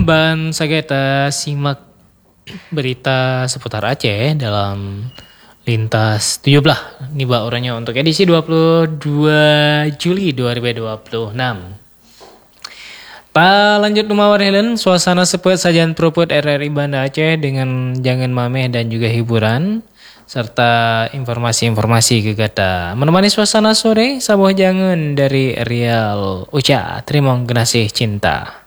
ban sageta simak berita seputar Aceh dalam Lintas 17 nih Mbak orangnya untuk edisi 22 Juli 2026. Lanjut lumawar Helen, suasana sepet sajian propot RRI Banda Aceh dengan jangan mameh dan juga hiburan serta informasi-informasi kegata. Menemani suasana sore, sabuah jangan dari Rial Uca. Terima kasih cinta.